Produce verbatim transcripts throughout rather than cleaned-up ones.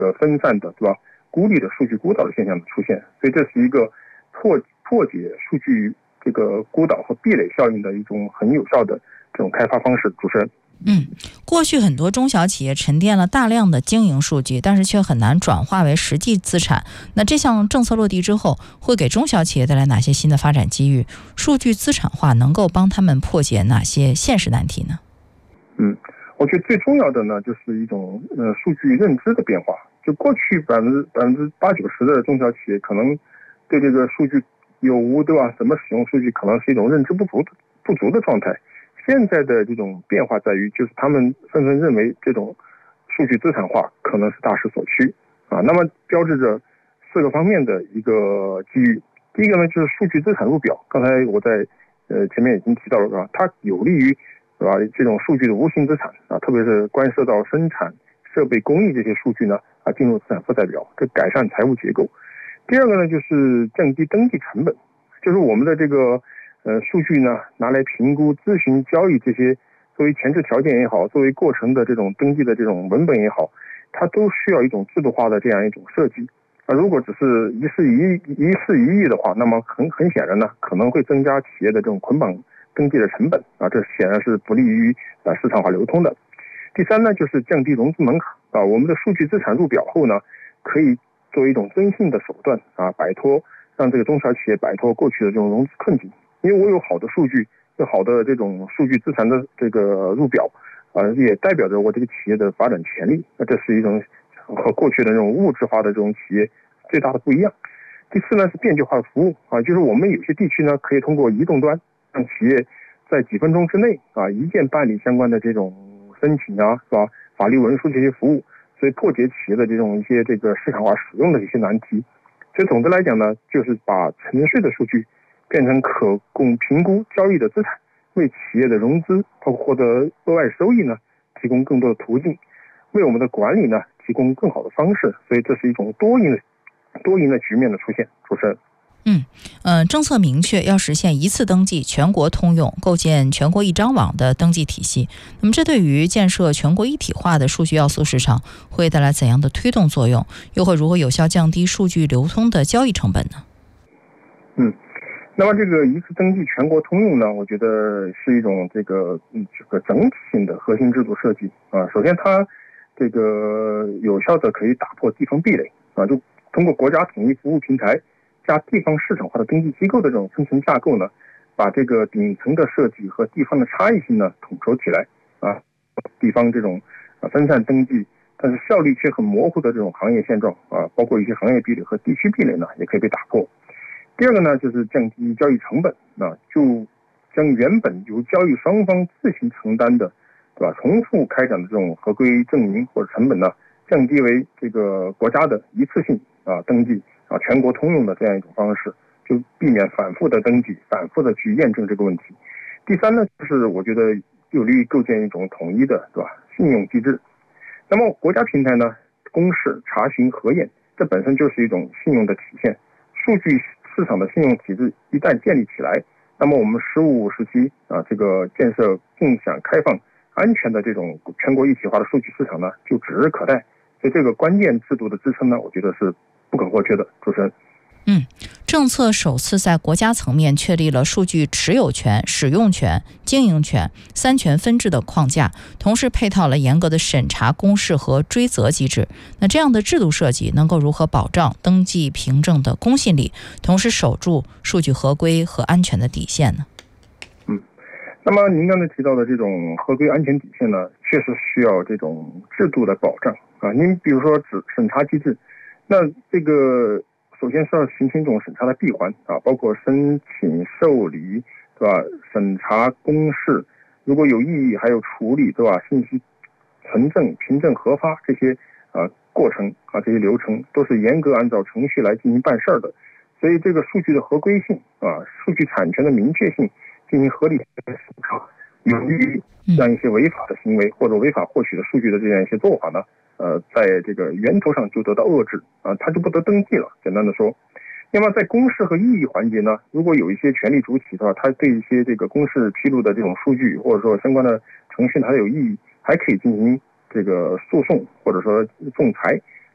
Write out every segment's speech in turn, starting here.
呃分散的，对吧？孤立的数据孤岛的现象的出现，所以这是一个破破解数据这个孤岛和壁垒效应的一种很有效的这种开发方式。主持人。 嗯，过去很多中小企业沉淀了大量的经营数据，但是却很难转化为实际资产。那这项政策落地之后，会给中小企业带来哪些新的发展机遇？数据资产化能够帮他们破解哪些现实难题呢？ 嗯，我觉得最重要的呢，就是一种呃数据认知的变化。就过去百分之百分之八九十的中小企业可能对这个数据有无，对吧？怎么使用数据，可能是一种认知不足的不足的状态。现在的这种变化在于，就是他们纷纷认为这种数据资产化可能是大势所趋啊。那么标志着四个方面的一个机遇。第一个呢，就是数据资产入表。刚才我在呃前面已经提到了，是吧？它有利于是吧这种数据的无形资产啊，特别是关涉到生产、设备、工艺这些数据呢啊进入资产负债表，这改善财务结构。第二个呢，就是降低登记成本，就是我们的这个。呃，数据呢拿来评估、咨询、交易这些作为前置条件也好，作为过程的这种登记的这种文本也好，它都需要一种制度化的这样一种设计。啊，如果只是一事一一事一议的话，那么很很显然呢，可能会增加企业的这种捆绑登记的成本啊，这显然是不利于啊市场化流通的。第三呢，就是降低融资门槛啊，我们的数据资产入表后呢，可以作为一种征信的手段啊，摆脱让这个中小企业摆脱过去的这种融资困境。因为我有好的数据，有好的这种数据资产的这个入表，啊、呃，也代表着我这个企业的发展潜力。那这是一种和过去的这种物质化的这种企业最大的不一样。第四呢是便捷化的服务啊，就是我们有些地区呢可以通过移动端让企业在几分钟之内啊一键办理相关的这种申请啊，是吧？法律文书这些服务，所以破解企业的这种一些这个市场化使用的一些难题。所以总的来讲呢，就是把城市的数据变成可供评估交易的资产，为企业的融资包括获得额外收益呢提供更多的途径，为我们的管理呢提供更好的方式。所以这是一种多赢的多赢的局面的出现。主持人。 嗯，呃，政策明确要实现一次登记全国通用，构建全国一张网的登记体系。那么这对于建设全国一体化的数据要素市场会带来怎样的推动作用？又会如何有效降低数据流通的交易成本呢？ 嗯。那么这个一次登记全国通用呢，我觉得是一种这个嗯这个整体性的核心制度设计啊。首先，它这个有效的可以打破地方壁垒啊，就通过国家统一服务平台加地方市场化的登记机构的这种分层架构呢，把这个顶层的设计和地方的差异性呢统筹起来啊，地方这种啊分散登记，但是效率却很模糊的这种行业现状啊，包括一些行业壁垒和地区壁垒呢，也可以被打破。第二个呢，就是降低交易成本啊，就将原本由交易双方自行承担的，对吧？重复开展的这种合规证明或者成本呢，降低为这个国家的一次性啊登记啊全国通用的这样一种方式，就避免反复的登记、反复的去验证这个问题。第三呢，就是我觉得有利于构建一种统一的，对吧？信用机制。那么国家平台呢，公示、查询、核验，这本身就是一种信用的体现。数据市场的信用体制一旦建立起来，那么我们十五时期啊，这个建设共享、开放、安全的这种全国一体化的数据市场呢，就指日可待。所以这个关键制度的支撑呢，我觉得是不可或缺的。主持人。 嗯，政策首次在国家层面确立了数据持有权、使用权、经营权三权分置的框架，同时配套了严格的审查、公示和追责机制。那这样的制度设计能够如何保障登记凭证的公信力，同时守住数据合规和安全的底线呢？ 嗯，那么您刚才提到的这种合规安全底线呢，确实需要这种制度的保障啊。您比如说指审查机制，那这个首先是要形成一种审查的闭环啊，包括申请、受理，对吧？审查、公示，如果有异议还有处理，对吧？信息存证、凭证核发这些啊过程啊这些流程都是严格按照程序来进行办事的。所以这个数据的合规性啊，数据产权的明确性进行合理的审查，有利于让一些违法的行为或者违法获取的数据的这样一些做法呢，呃，在这个源头上就得到遏制啊，它就不得登记了。简单的说，那么在公示和异议环节呢，如果有一些权利主体的话，他对一些这个公示披露的这种数据或者说相关的程序它有异议，还可以进行这个诉讼或者说仲裁。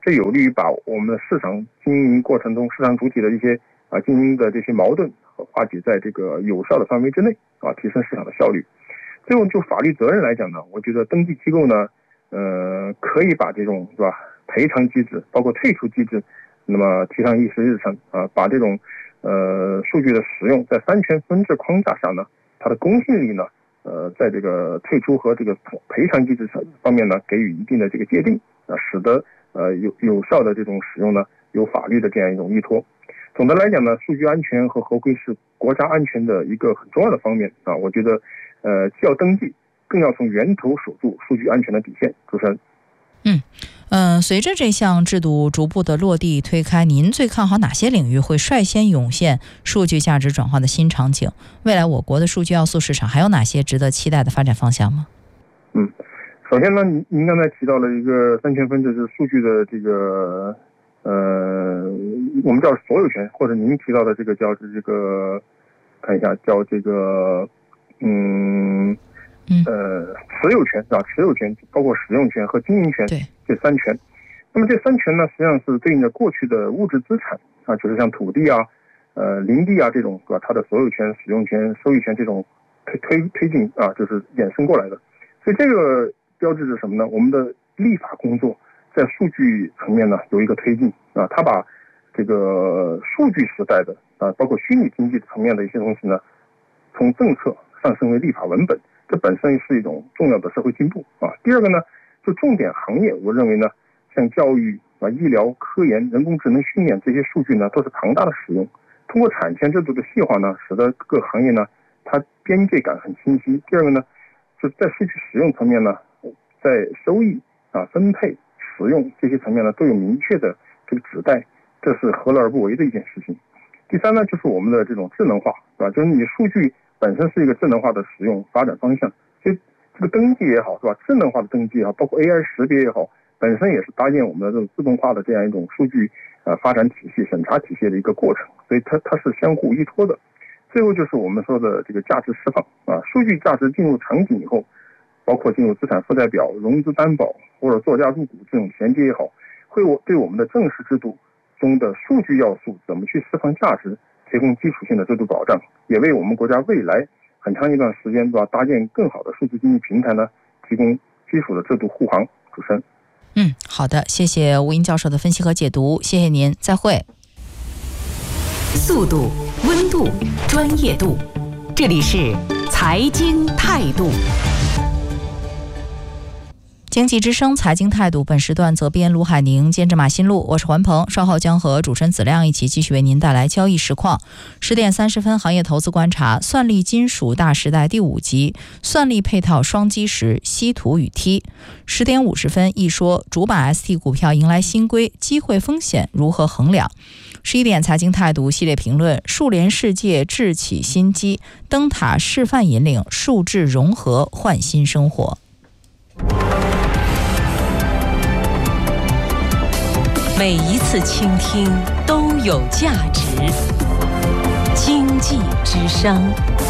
这有利于把我们的市场经营过程中市场主体的一些啊经营的这些矛盾化解在这个有效的范围之内啊，提升市场的效率。最后就法律责任来讲呢，我觉得登记机构呢，呃，可以把这种是吧赔偿机制，包括退出机制，那么提上议事日程啊，把这种呃数据的使用在三权分置框架下呢，它的公信力呢。呃，在这个退出和这个赔偿机制方面呢，给予一定的这个界定啊，使得呃有有效的这种使用呢，有法律的这样一种依托。总的来讲呢，数据安全和合规是国家安全的一个很重要的方面啊。我觉得，呃，既要登记，更要从源头守住数据安全的底线。主持人。 嗯嗯、呃，随着这项制度逐步的落地推开，您最看好哪些领域会率先涌现数据价值转化的新场景？未来我国的数据要素市场还有哪些值得期待的发展方向吗？ 嗯，首先呢，您您刚才提到了一个三权分置，就是数据的这个呃，我们叫所有权，或者您提到的这个叫这个看一下叫这个嗯。呃，持有权啊，持有权包括使用权和经营权这三权。那么这三权呢，实际上是对应着过去的物质资产啊，就是像土地啊、呃林地啊这种，是吧？它的所有权、使用权、收益权这种推推推进啊，就是衍生过来的。所以这个标志着什么呢？我们的立法工作在数据层面呢有一个推进啊，它把这个数据时代的啊，包括虚拟经济层面的一些东西呢，从政策上升为立法文本。这本身是一种重要的社会进步啊。第二个呢，就重点行业，我认为呢，像教育啊、医疗、科研、人工智能训练这些数据呢，都是庞大的使用。通过产权制度的细化呢，使得各个行业呢，它边界感很清晰。第二个呢，就在数据使用层面呢，在收益啊、分配、使用这些层面呢，都有明确的这个指代，这是何乐而不为的一件事情。第三呢，就是我们的这种智能化，对吧？就是你数据本身是一个智能化的使用发展方向，所以这个登记也好，是吧？智能化的登记也好，包括 A I 识别也好，本身也是搭建我们的这种自动化的这样一种数据呃发展体系、审查体系的一个过程，所以它它是相互依托的。最后就是我们说的这个价值释放啊，数据价值进入场景以后，包括进入资产负债表、融资担保或者作价入股这种衔接也好，会对我们的正式制度中的数据要素怎么去释放价值提供基础性的制度保障，也为我们国家未来很长一段时间吧搭建更好的数字经济平台呢提供基础的制度护航。主持人。 嗯，好的，谢谢吴英教授的分析和解读，谢谢您，再会。 速度、温度、专业度，这里是财经态度。 经济之声财经态度，本时段责编卢海宁，监制马新路，我是环鹏，稍后将和主持人子亮一起继续为您带来交易实况。十点三十分，行业投资观察，算力金属大时代第五集，算力配套双基石，稀土与锑。十点五十分，一说主板 S T 股票迎来新规，机会风险如何衡量？十一点财经态度系列评论，数联世界智起新机，灯塔示范引领数智融合焕新生活。 每一次倾听都有价值。经济之声。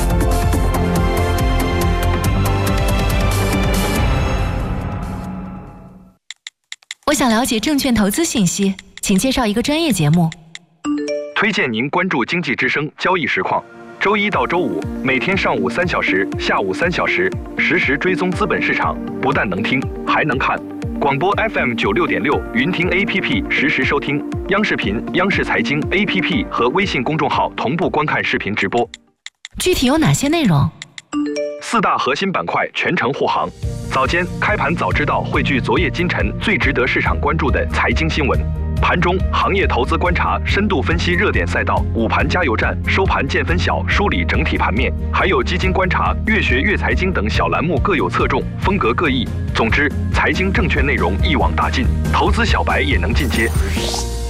我想了解证券投资信息，请介绍一个专业节目。 推荐您关注经济之声交易实况，周一到周五每天上午三小时、下午三小时，实时追踪资本市场，不但能听，还能看。广播 F M 九六点六，云听 A P P 实时收听，央视频、央视财经 A P P 和微信公众号同步观看视频直播。 具体有哪些内容？ 四大核心板块全程护航。早间开盘早知道汇聚昨夜今晨最值得市场关注的财经新闻。盘中行业投资观察，深度分析热点赛道，午盘加油站，收盘见分晓，梳理整体盘面，还有基金观察、越学越财经等小栏目各有侧重，风格各异。总之，财经证券内容一网打尽，投资小白也能进阶。